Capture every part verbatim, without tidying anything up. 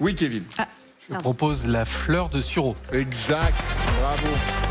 Oui, Kevin. Ah, Je pardon. propose la fleur de sureau. Exact. Bravo.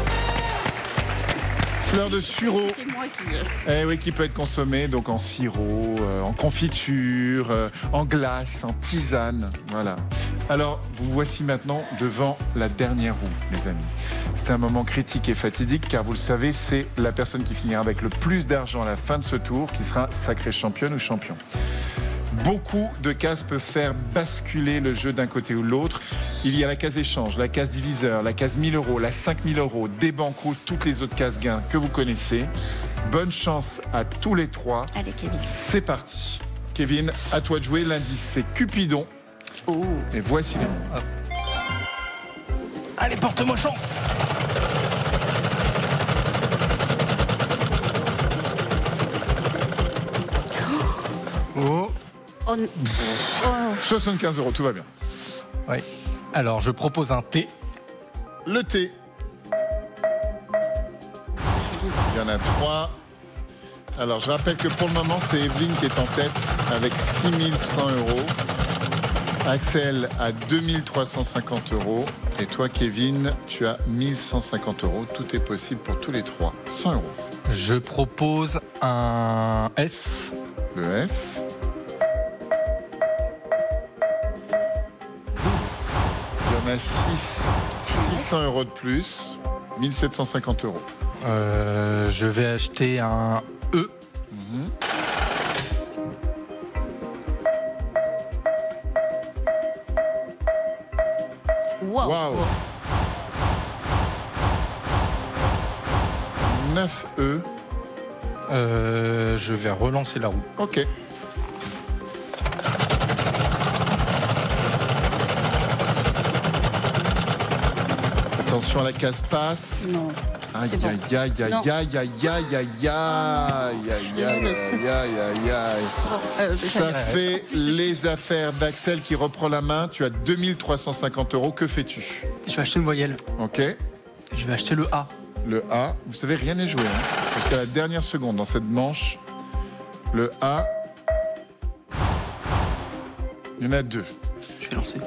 Fleur de sureau. C'était moi qui. Eh oui, qui peut être consommé donc en sirop, euh, en confiture, euh, en glace, en tisane. Voilà. Alors, vous voici maintenant devant la dernière roue, les amis. C'est un moment critique et fatidique car vous le savez, c'est la personne qui finira avec le plus d'argent à la fin de ce tour qui sera sacrée championne ou champion. Beaucoup de cases peuvent faire basculer le jeu d'un côté ou de l'autre. Il y a la case échange, la case diviseur, la case mille euros, la cinq mille euros, des bancots, toutes les autres cases gains que vous connaissez. Bonne chance à tous les trois. Allez, Kevin. C'est parti. Kevin, à toi de jouer. L'indice, c'est Cupidon. Oh. Et voici les lignes. Allez, porte-moi chance. Oh. Oh. Oh. soixante-quinze euros, tout va bien. Oui. Alors, je propose un thé. Le thé. Il y en a trois. Alors, je rappelle que pour le moment, c'est Evelyne qui est en tête avec six mille cent euros. Axel à deux mille trois cent cinquante euros. Et toi, Kevin, tu as mille cent cinquante euros. Tout est possible pour tous les trois. cent euros. Je propose un S. Le S. Il y en a six. six cents euros de plus. mille sept cent cinquante euros. Euh, je vais acheter un E. Mhm. Wow. Waouh. neuf E. Euh, je vais relancer la roue. Ok. Attention à la case passe. Non. Aïe, C'est bon. aïe, aïe, aïe, Non. aïe, aïe, aïe, aïe, aïe, aïe, aïe, aïe, aïe, aïe, aïe. Euh, je Ça savais. fait les affaires d'Axel qui reprend la main. Tu as deux mille trois cent cinquante euros. Que fais-tu? Je vais acheter une voyelle. Ok. Je vais acheter le A. Le A. Vous savez, rien n'est joué. Hein, jusqu'à la dernière seconde dans cette manche. Le A. Il y en a deux. Je vais lancer.